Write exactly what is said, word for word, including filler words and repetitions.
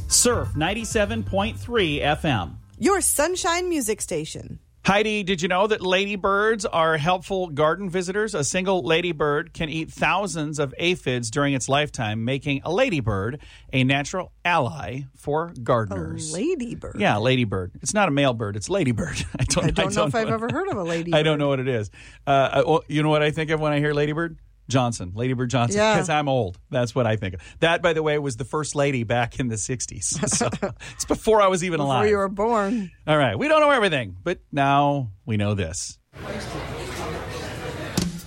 Surf ninety-seven point three F M. Your sunshine music station. Heidi, did you know that ladybirds are helpful garden visitors? A single ladybird can eat thousands of aphids during its lifetime, making a ladybird a natural ally for gardeners. A ladybird? Yeah, ladybird. It's not a male bird. It's ladybird. I don't, I don't, I don't know if I've what, ever heard of a ladybird. I don't know what it is. Uh, well, you know what I think of when I hear ladybird? Johnson, Ladybird Johnson, because yeah. I'm old. That's what I think of. That, by the way, was the first lady back in the sixties. So it's before I was even before alive. Before you were born. All right. We don't know everything, but now we know this. I used to